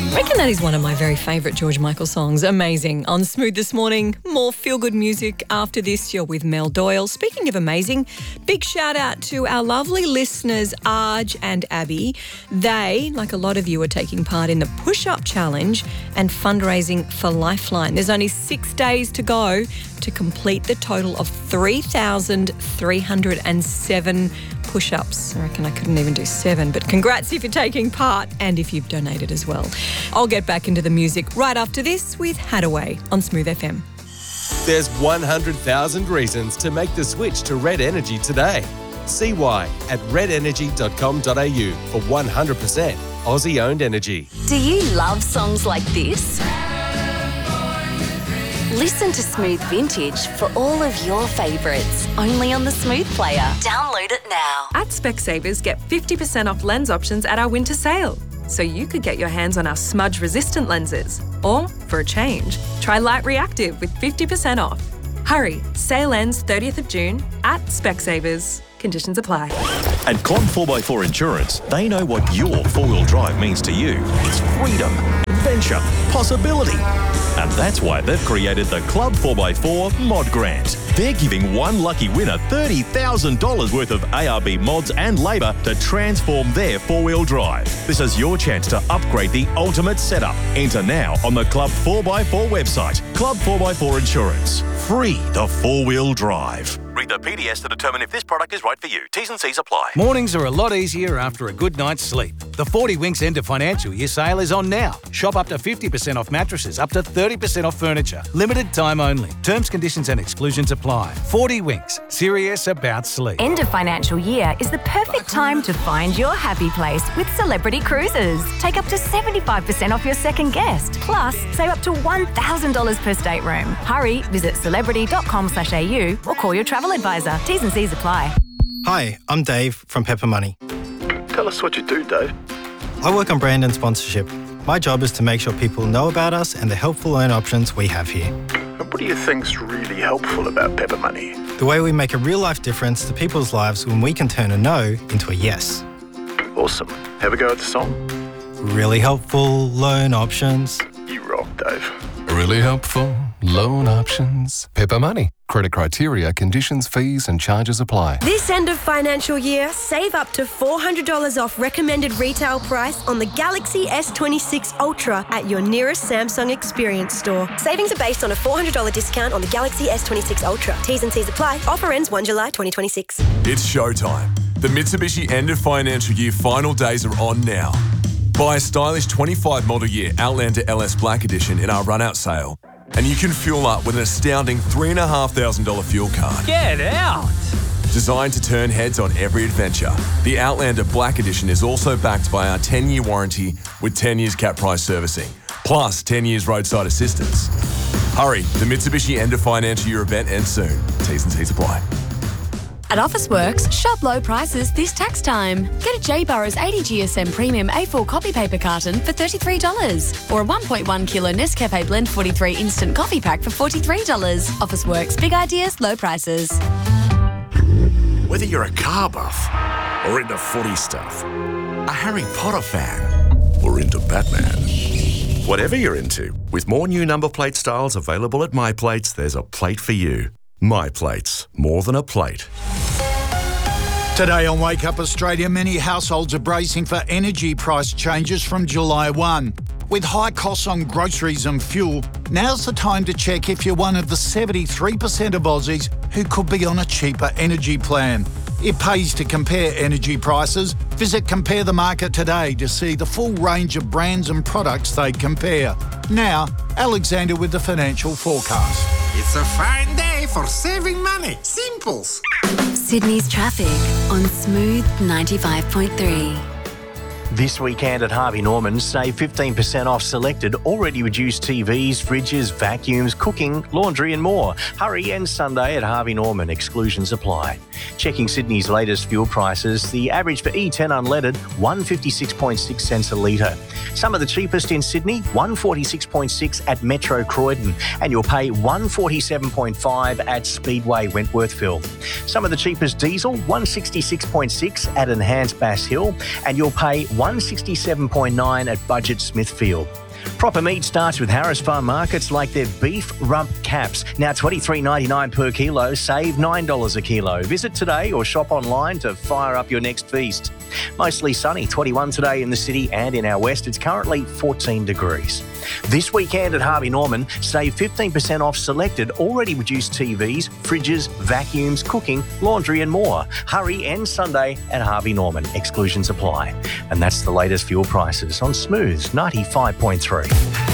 I reckon that is one of my very favourite George Michael songs. Amazing. On Smooth this morning, more feel-good music. After this, you're with Mel Doyle. Speaking of amazing, big shout out to our lovely listeners, Arj and Abby. They, like a lot of you, are taking part in the Push-Up Challenge and fundraising for Lifeline. There's only 6 days to go to complete the total of 3,307 push-ups. I reckon I couldn't even do 7, but congrats if you're taking part and if you've donated as well. I'll get back into the music right after this with Hadaway on Smooth FM. There's 100,000 reasons to make the switch to Red Energy today. See why at redenergy.com.au for 100% Aussie-owned energy. Do you love songs like this? Listen to Smooth Vintage for all of your favourites, only on the Smooth Player. Download it now. At Specsavers, get 50% off lens options at our winter sale. So you could get your hands on our smudge-resistant lenses. Or, for a change, try Light Reactive with 50% off. Hurry, sale ends 30th of June at Specsavers. Conditions apply. At Club 4x4 Insurance, they know what your four-wheel drive means to you. It's freedom, adventure, possibility. And that's why they've created the Club 4x4 Mod Grant. They're giving one lucky winner $30,000 worth of ARB mods and labour to transform their four-wheel drive. This is your chance to upgrade the ultimate setup. Enter now on the Club 4x4 website. Club 4x4 Insurance. Free the four-wheel drive. Read the PDS to determine if this product is right for you. T's and C's apply. Mornings are a lot easier after a good night's sleep. The 40 Winks end of financial year sale is on now. Shop up to 50% off mattresses, up to 30% off furniture. Limited time only. Terms, conditions and exclusions apply. 40 Winks. Serious about sleep. End of financial year is the perfect time to find your happy place with Celebrity Cruises. Take up to 75% off your second guest. Plus, save up to $1,000 per stateroom. Hurry, visit celebrity.com.au or call your travel advisor. T's and C's apply. Hi, I'm Dave from Pepper Money. Tell us what you do, Dave. I work on brand and sponsorship. My job is to make sure people know about us and the helpful loan options we have here. And what do you think's really helpful about Pepper Money? The way we make a real-life difference to people's lives when we can turn a no into a yes. Awesome. Have a go at the song? Really helpful loan options. You rock, Dave. Really helpful loan options. Pepper Money. Credit criteria, conditions, fees and charges apply. This end of financial year, save up to $400 off recommended retail price on the Galaxy S26 Ultra at your nearest Samsung Experience store. Savings are based on a $400 discount on the Galaxy S26 Ultra. T's and C's apply. Offer ends 1 July 2026. It's showtime. The Mitsubishi end of financial year final days are on now. Buy a stylish 25 model year Outlander LS Black Edition in our run-out sale, and you can fuel up with an astounding $3,500 fuel card. Get out! Designed to turn heads on every adventure, the Outlander Black Edition is also backed by our 10-year warranty with 10 years cap price servicing, plus 10 years roadside assistance. Hurry, the Mitsubishi end of financial year event ends soon. T's and C's apply. At Officeworks, shop low prices this tax time. Get a J Burrows 80 GSM Premium A4 copy paper carton for $33 or a 1.1 kilo Nescafe Blend 43 Instant Coffee Pack for $43. Officeworks, big ideas, low prices. Whether you're a car buff or into footy stuff, a Harry Potter fan or into Batman. Whatever you're into, with more new number plate styles available at My Plates, there's a plate for you. My Plates, more than a plate. Today on Wake Up Australia, many households are bracing for energy price changes from July 1. With high costs on groceries and fuel, now's the time to check if you're one of the 73% of Aussies who could be on a cheaper energy plan. It pays to compare energy prices. Visit Compare the Market today to see the full range of brands and products they compare. Now, Alexander with the financial forecast. It's a fine day for saving money. Simples. Sydney's traffic on Smooth 95.3. This weekend at Harvey Norman, save 15% off selected already reduced TVs, fridges, vacuums, cooking, laundry and more. Hurry and Sunday at Harvey Norman. Exclusions apply. Checking Sydney's latest fuel prices, the average for E10 unleaded, 156.6 cents a litre. Some of the cheapest in Sydney, 146.6 at Metro Croydon, and you'll pay 147.5 at Speedway Wentworthville. Some of the cheapest diesel, 166.6 at Enhanced Bass Hill, and you'll pay $167.9 at Budget Smithfield. Proper meat starts with Harris Farm Markets, like their beef rump caps. Now $23.99 per kilo, save $9 a kilo. Visit today or shop online to fire up your next feast. Mostly sunny, 21 today in the city and in our west. It's currently 14 degrees. This weekend at Harvey Norman, save 15% off selected already reduced TVs, fridges, vacuums, cooking, laundry and more. Hurry and Sunday at Harvey Norman. Exclusions apply. And that's the latest fuel prices on Smooth 95.3.